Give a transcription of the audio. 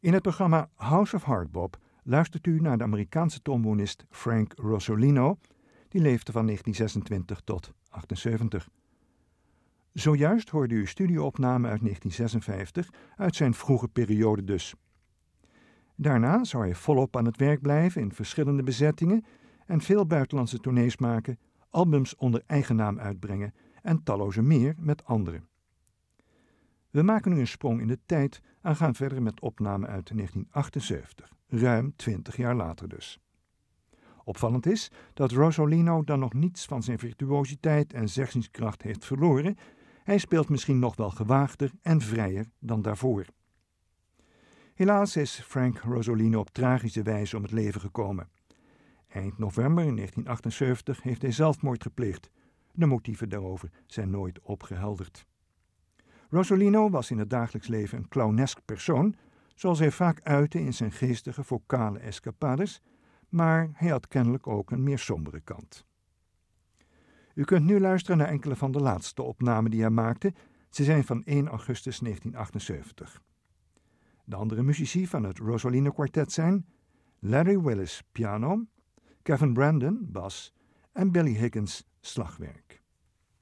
In het programma House of Hardbop luistert u naar de Amerikaanse trombonist Frank Rosolino, die leefde van 1926 tot 1978. Zojuist hoorde u studioopname uit 1956, uit zijn vroege periode dus. Daarna zou hij volop aan het werk blijven in verschillende bezettingen en veel buitenlandse tournees maken, albums onder eigen naam uitbrengen en talloze meer met anderen. We maken nu een sprong in de tijd en gaan verder met opnamen uit 1978, ruim 20 jaar later dus. Opvallend is dat Rosolino dan nog niets van zijn virtuositeit en zeggingskracht heeft verloren. Hij speelt misschien nog wel gewaagder en vrijer dan daarvoor. Helaas is Frank Rosolino op tragische wijze om het leven gekomen. Eind november 1978 heeft hij zelfmoord gepleegd. De motieven daarover zijn nooit opgehelderd. Rosolino was in het dagelijks leven een clownesk persoon, zoals hij vaak uitte in zijn geestige vocale escapades, maar hij had kennelijk ook een meer sombere kant. U kunt nu luisteren naar enkele van de laatste opnamen die hij maakte. Ze zijn van 1 augustus 1978. De andere muzici van het Rosolino kwartet zijn Larry Willis piano, Kevin Brandon bas en Billy Higgins slagwerk.